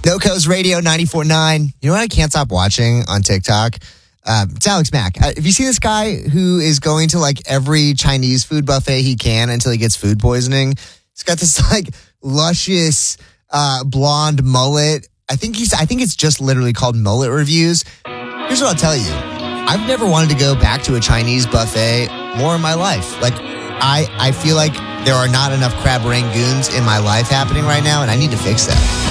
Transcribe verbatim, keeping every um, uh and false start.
No Coast Radio ninety-four point nine. You know what I can't stop watching on TikTok? Um, it's Alex Mack. Uh, have you seen this guy who is going to like every Chinese food buffet he can until he gets food poisoning? He's got this like luscious uh, blonde mullet. I think he's. I think it's just literally called Mullet Reviews. Here's what I'll tell you. I've never wanted to go back to a Chinese buffet more in my life. Like, I, I feel like there are not enough crab rangoons in my life happening right now, and I need to fix that.